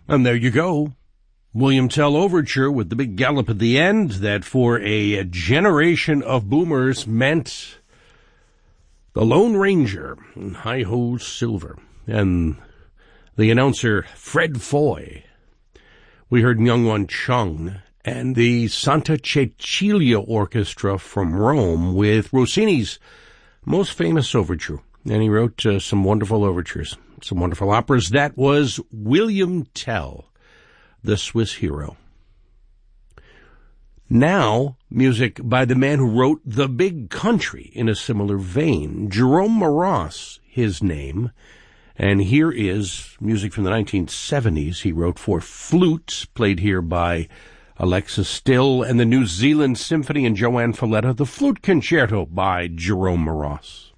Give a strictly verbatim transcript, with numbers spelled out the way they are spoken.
And there you go. William Tell Overture with the big gallop at the end that for a generation of boomers meant the Lone Ranger and Hi-Ho Silver and the announcer Fred Foy. We heard Myung Whun Chung and the Santa Cecilia Orchestra from Rome with Rossini's most famous overture. And he wrote uh, some wonderful overtures, some wonderful operas. That was William Tell, the Swiss hero. Now, music by the man who wrote The Big Country in a similar vein. Jerome Moross, his name. And here is music from the nineteen seventies he wrote for flute, played here by Alexa Still and the New Zealand Symphony and Joanne Falletta, the Flute Concerto by Jerome Moross.